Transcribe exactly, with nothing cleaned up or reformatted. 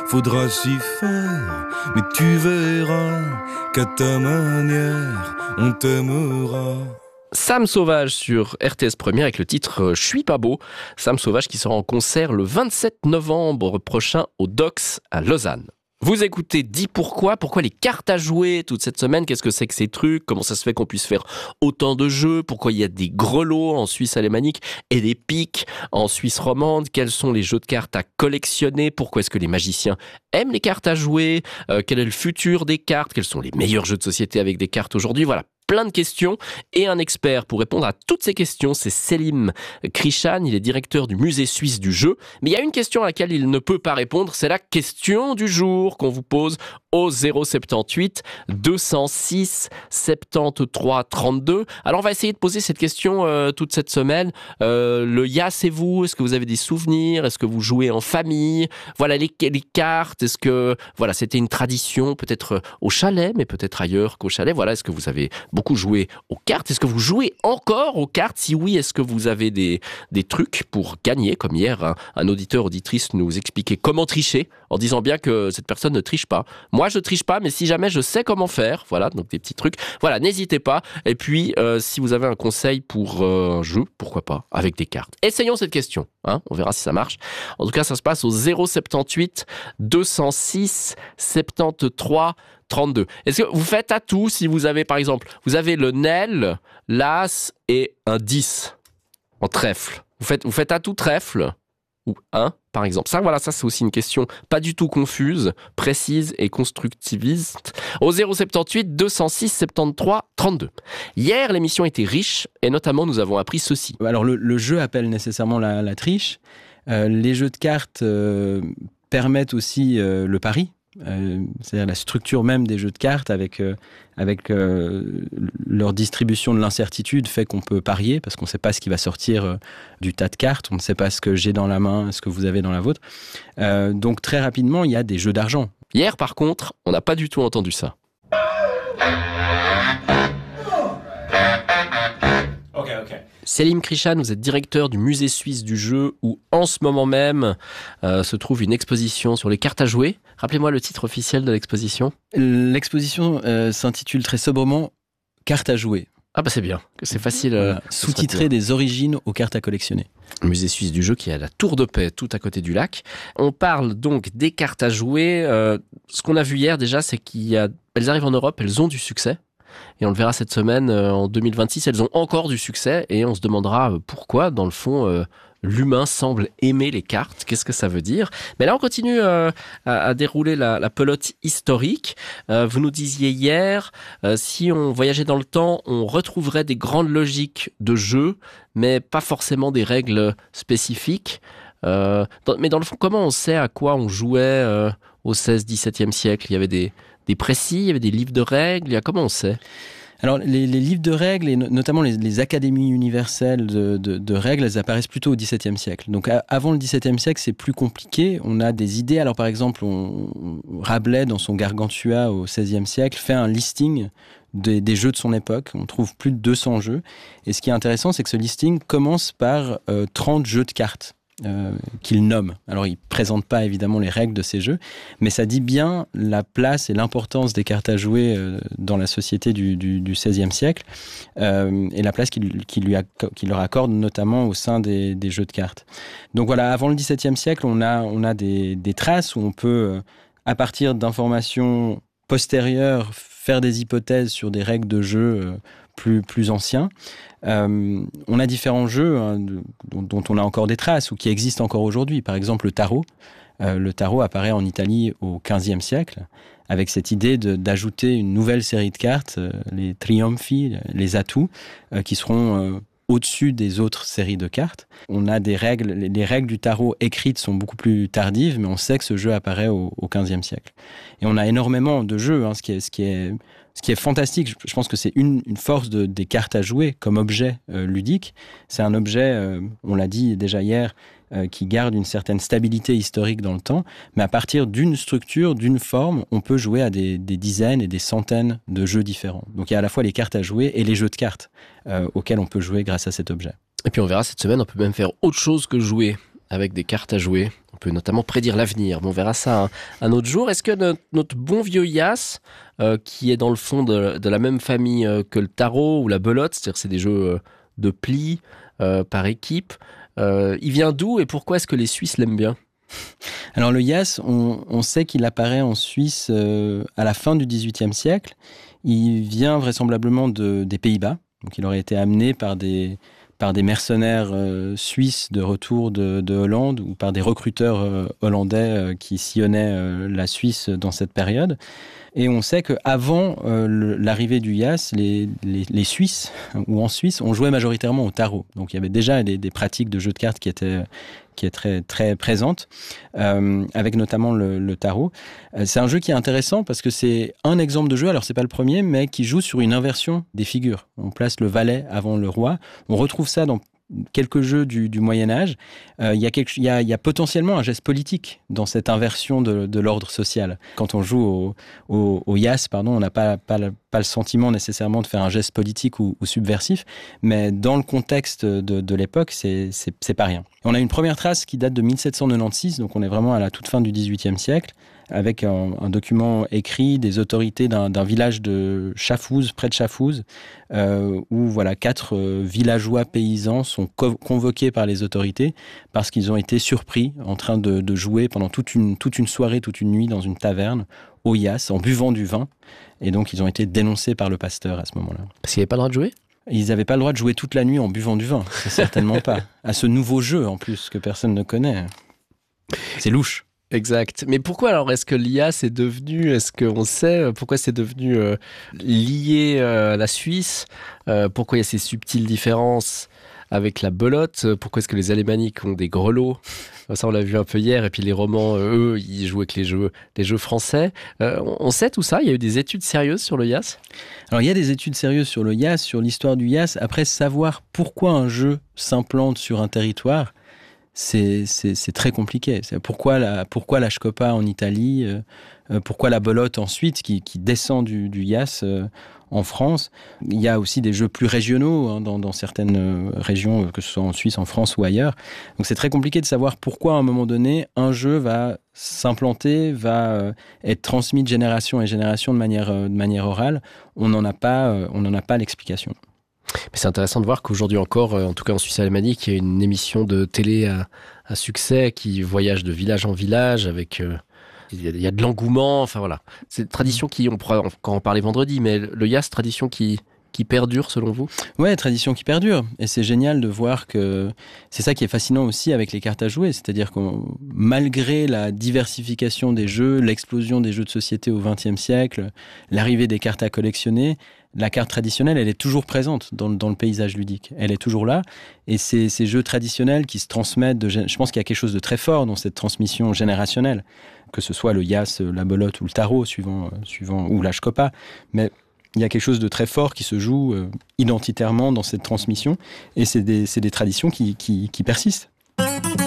faudra s'y faire, mais tu verras qu'à ta manière, on t'aimera. Sam Sauvage sur R T S Première avec le titre « Je suis pas beau ». Sam Sauvage qui sera en concert le vingt-sept novembre prochain au Docks à Lausanne. Vous écoutez Dis pourquoi, pourquoi les cartes à jouer toute cette semaine, qu'est-ce que c'est que ces trucs, comment ça se fait qu'on puisse faire autant de jeux, pourquoi il y a des grelots en Suisse alémanique et des piques en Suisse romande, quels sont les jeux de cartes à collectionner, pourquoi est-ce que les magiciens aiment les cartes à jouer, euh, quel est le futur des cartes, quels sont les meilleurs jeux de société avec des cartes aujourd'hui, voilà. Plein de questions et un expert pour répondre à toutes ces questions, c'est Selim Krishan, il est directeur du musée suisse du jeu. Mais il y a une question à laquelle il ne peut pas répondre, c'est la question du jour qu'on vous pose au zéro soixante-dix-huit deux cent six soixante-treize trente-deux. Alors on va essayer de poser cette question euh, toute cette semaine. Euh, le ya, c'est vous, est-ce que vous avez des souvenirs, est-ce que vous jouez en famille? Voilà les, les cartes, est-ce que voilà c'était une tradition peut-être au chalet, mais peut-être ailleurs qu'au chalet. Voilà, est-ce que vous avez beaucoup joué aux cartes? Est-ce que vous jouez encore aux cartes? Si oui, est-ce que vous avez des, des trucs pour gagner? Comme hier, un, un auditeur, auditrice nous expliquait comment tricher, en disant bien que cette personne ne triche pas. Moi, je triche pas, mais si jamais je sais comment faire, voilà, donc des petits trucs. Voilà, n'hésitez pas. Et puis, euh, si vous avez un conseil pour euh, un jeu, pourquoi pas, avec des cartes. Essayons cette question, hein, on verra si ça marche. En tout cas, ça se passe au zéro soixante-dix-huit deux cent six soixante-treize trente-deux. Est-ce que vous faites à tout si vous avez, par exemple, vous avez le N E L, l'As et un dix en trèfle. Vous faites, vous faites à tout trèfle ou un, par exemple. Ça, voilà, ça c'est aussi une question pas du tout confuse, précise et constructiviste. Au zéro soixante-dix-huit deux cent six soixante-treize trente-deux. Hier, l'émission était riche et notamment nous avons appris ceci. Alors le, le jeu appelle nécessairement la, la triche. Euh, les jeux de cartes euh, permettent aussi euh, le pari. Euh, c'est-à-dire la structure même des jeux de cartes avec, euh, avec euh, leur distribution de l'incertitude fait qu'on peut parier parce qu'on ne sait pas ce qui va sortir euh, du tas de cartes, on ne sait pas ce que j'ai dans la main, ce que vous avez dans la vôtre. Euh, donc très rapidement, il y a des jeux d'argent. Hier, par contre, on n'a pas du tout entendu ça. Ok, ok. Selim Krishan, vous êtes directeur du musée suisse du jeu où en ce moment même euh, se trouve une exposition sur les cartes à jouer. Rappelez-moi le titre officiel de l'exposition. L'exposition euh, s'intitule très sobrement « Cartes à jouer ». Ah bah c'est bien, c'est facile. Euh, voilà. Sous-titré des origines aux cartes à collectionner. Le musée suisse du jeu qui est à la Tour de Paix, tout à côté du lac. On parle donc des cartes à jouer. Euh, ce qu'on a vu hier déjà, c'est qu'elles arrivent en Europe, elles ont du succès. Et on le verra cette semaine, euh, en deux mille vingt-six, elles ont encore du succès et on se demandera euh, pourquoi, dans le fond, euh, l'humain semble aimer les cartes. Qu'est-ce que ça veut dire? Mais là, on continue euh, à, à dérouler la, la pelote historique. Euh, vous nous disiez hier, euh, si on voyageait dans le temps, on retrouverait des grandes logiques de jeu, mais pas forcément des règles spécifiques. Euh, dans, mais dans le fond, comment on sait à quoi on jouait euh, au seizième, dix-septième siècle? Il y avait des... Des précis, il y avait des livres de règles, il y a, comment on sait? Alors, les, les livres de règles, et notamment les, les académies universelles de, de, de règles, elles apparaissent plutôt au dix-septième siècle. Donc, à, avant le dix-septième siècle, c'est plus compliqué. On a des idées. Alors, par exemple, on, Rabelais, dans son Gargantua au seizième siècle, fait un listing des, des jeux de son époque. On trouve plus de deux cents jeux. Et ce qui est intéressant, c'est que ce listing commence par euh, trente jeux de cartes. Euh, qu'il nomme. Alors, il ne présente pas évidemment les règles de ces jeux, mais ça dit bien la place et l'importance des cartes à jouer euh, dans la société du, du, du seizième siècle euh, et la place qu'il, qu'il, lui acc- qu'il leur accorde notamment au sein des, des jeux de cartes. Donc voilà, avant le dix-septième siècle, on a, on a des, des traces où on peut, euh, à partir d'informations postérieures, faire des hypothèses sur des règles de jeu euh, plus, plus anciens. Euh, on a différents jeux hein, de, dont, dont on a encore des traces ou qui existent encore aujourd'hui. Par exemple, le tarot. Euh, le tarot apparaît en Italie au quinzième siècle avec cette idée de, d'ajouter une nouvelle série de cartes, euh, les trionfi, les atouts, euh, qui seront euh, au-dessus des autres séries de cartes. On a des règles, les, les règles du tarot écrites sont beaucoup plus tardives, mais on sait que ce jeu apparaît au, au quinzième siècle. Et on a énormément de jeux, hein, ce qui est... Ce qui est Ce qui est fantastique, je pense que c'est une, une force de, des cartes à jouer comme objet euh, ludique. C'est un objet, euh, on l'a dit déjà hier, euh, qui garde une certaine stabilité historique dans le temps. Mais à partir d'une structure, d'une forme, on peut jouer à des, des dizaines et des centaines de jeux différents. Donc il y a à la fois les cartes à jouer et les jeux de cartes euh, auxquels on peut jouer grâce à cet objet. Et puis on verra cette semaine, on peut même faire autre chose que jouer avec des cartes à jouer. On peut notamment prédire l'avenir. Bon, on verra ça un, un autre jour. Est-ce que notre, notre bon vieux Yas, euh, qui est dans le fond de, de la même famille euh, que le tarot ou la belote, c'est-à-dire c'est des jeux euh, de plis euh, par équipe, euh, il vient d'où et pourquoi est-ce que les Suisses l'aiment bien ? Alors le Yas, on, on sait qu'il apparaît en Suisse euh, à la fin du dix-huitième siècle. Il vient vraisemblablement de, des Pays-Bas. Donc il aurait été amené par des... par des mercenaires euh, suisses de retour de, de Hollande ou par des recruteurs euh, hollandais euh, qui sillonnaient euh, la Suisse dans cette période. Et on sait qu'avant euh, le, l'arrivée du Yas, les, les, les Suisses, ou en Suisse, on jouait majoritairement au tarot. Donc il y avait déjà des, des pratiques de jeux de cartes qui étaient, qui étaient très, très présentes, euh, avec notamment le, le tarot. Euh, c'est un jeu qui est intéressant parce que c'est un exemple de jeu, alors c'est pas le premier, mais qui joue sur une inversion des figures. On place le valet avant le roi. On retrouve ça dans quelques jeux du, du Moyen-Âge. Euh, il y a quelque, il y a, il y a potentiellement un geste politique dans cette inversion de, de l'ordre social. Quand on joue au, au, au Yas, pardon, on n'a pas, pas, pas le sentiment nécessairement de faire un geste politique ou, ou subversif, mais dans le contexte de, de l'époque, c'est, c'est, c'est pas rien. On a une première trace qui date de mille sept cent quatre-vingt-seize, donc on est vraiment à la toute fin du dix-huitième siècle, avec un, un document écrit des autorités d'un, d'un village de Schaffhouse, près de Schaffhouse, euh, où voilà, quatre euh, villageois paysans sont co- convoqués par les autorités parce qu'ils ont été surpris en train de, de jouer pendant toute une, toute une soirée, toute une nuit dans une taverne au Yas, en buvant du vin. Et donc, ils ont été dénoncés par le pasteur à ce moment-là. Parce qu'il n'y avait pas le droit de jouer ? Ils n'avaient pas le droit de jouer toute la nuit en buvant du vin. C'est certainement pas. À ce nouveau jeu, en plus, que personne ne connaît. C'est louche. Exact. Mais pourquoi alors est-ce que l'I A c'est devenu, est-ce qu'on sait pourquoi c'est devenu euh, lié euh, à la Suisse, euh, pourquoi il y a ces subtiles différences avec la belote, pourquoi est-ce que les Alémaniques ont des grelots, ça on l'a vu un peu hier, et puis les romans, eux, ils jouent avec les jeux, les jeux français. Euh, on sait tout ça, il y a eu des études sérieuses sur le Yas ? Alors il y a des études sérieuses sur le Yas, sur l'histoire du Yas. Après, savoir pourquoi un jeu s'implante sur un territoire, C'est, c'est, c'est très compliqué. C'est pourquoi la, pourquoi la Shkopa en Italie, euh, pourquoi la belote ensuite, qui, qui descend du, du Yas euh, en France. Il y a aussi des jeux plus régionaux hein, dans, dans certaines régions, que ce soit en Suisse, en France ou ailleurs. Donc c'est très compliqué de savoir pourquoi à un moment donné, un jeu va s'implanter, va euh, être transmis de génération en génération de manière, euh, de manière orale. On n'en a pas, euh, on n'en a pas l'explication. Mais c'est intéressant de voir qu'aujourd'hui encore, en tout cas en Suisse alémanique, il y a une émission de télé à, à succès qui voyage de village en village avec... Euh, il, y a, il y a de l'engouement, enfin voilà. C'est une tradition qui, on pourra encore en parler vendredi, mais le Yas, tradition qui, qui perdure selon vous ? Ouais, tradition qui perdure. Et c'est génial de voir que c'est ça qui est fascinant aussi avec les cartes à jouer. C'est-à-dire que malgré la diversification des jeux, l'explosion des jeux de société au vingtième siècle, l'arrivée des cartes à collectionner, la carte traditionnelle, elle est toujours présente dans, dans le paysage ludique. Elle est toujours là. Et c'est ces jeux traditionnels qui se transmettent. De, je pense qu'il y a quelque chose de très fort dans cette transmission générationnelle, que ce soit le Yas, la belote ou le tarot, suivant, suivant, ou la Shkopa. Mais il y a quelque chose de très fort qui se joue euh, identitairement dans cette transmission. Et c'est des, c'est des traditions qui, qui, qui persistent.